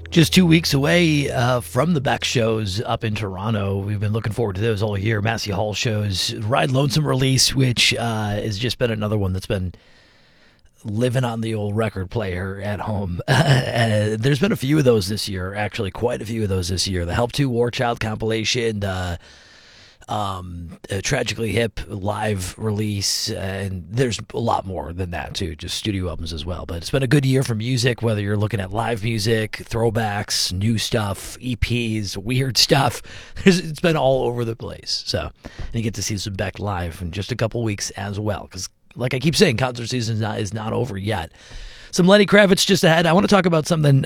Just 2 weeks away from the Beck shows up in Toronto. We've been looking forward to those all year. Massey Hall shows, Ride Lonesome release, which has just been another one that's been living on the old record player at home. There's been a few of those this year, actually quite a few of those this year. The Help 2 War Child compilation, Tragically Hip live release, and there's a lot more than that too, just studio albums as well. But it's been a good year for music, whether you're looking at live music, throwbacks, new stuff, EPs, weird stuff. It's been all over the place. So you get to see some Beck live in just a couple weeks as well, because like I keep saying, concert season is not over yet. Some Lenny Kravitz just ahead. I want to talk about something.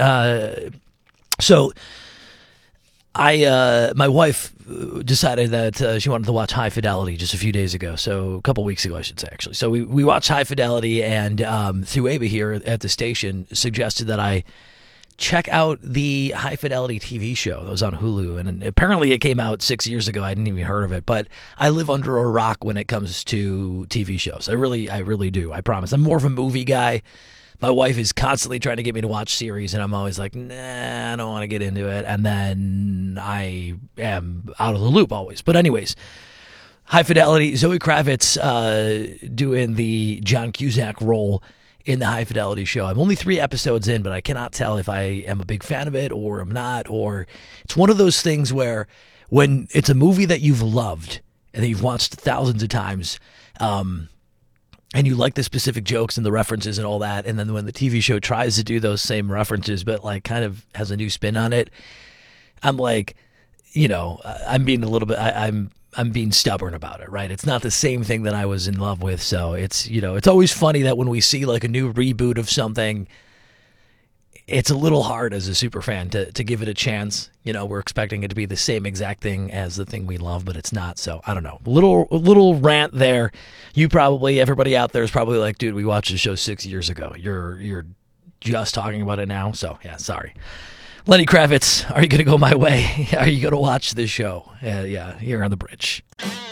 My wife decided that she wanted to watch High Fidelity just a few days ago. So a couple weeks ago, I should say, actually. So we watched High Fidelity, and through Ava here at the station suggested that I check out the High Fidelity TV show that was on Hulu. And apparently it came out 6 years ago. I didn't even heard of it. But I live under a rock when it comes to TV shows. I really do. I promise. I'm more of a movie guy. My wife is constantly trying to get me to watch series, and I'm always like, nah, I don't want to get into it. And then I am out of the loop always. But anyways, High Fidelity, Zoe Kravitz doing the John Cusack role in the High Fidelity show. I'm only 3 episodes in, but I cannot tell if I am a big fan of it or I'm not. Or it's one of those things where when it's a movie that you've loved and that you've watched thousands of times, and you like the specific jokes and the references and all that, and then when the TV show tries to do those same references but like kind of has a new spin on it, I'm like, I'm being a little bit, I'm being stubborn about it, right? It's not the same thing that I was in love with, so it's, it's always funny that when we see like a new reboot of something, it's a little hard as a super fan to give it a chance. We're expecting it to be the same exact thing as the thing we love, but it's not. So I don't know. A little rant there. Everybody out there is probably like, dude, we watched the show 6 years ago. You're just talking about it now. So yeah, sorry. Lenny Kravitz, are you going to go my way? Are you going to watch this show? Yeah, here on the bridge.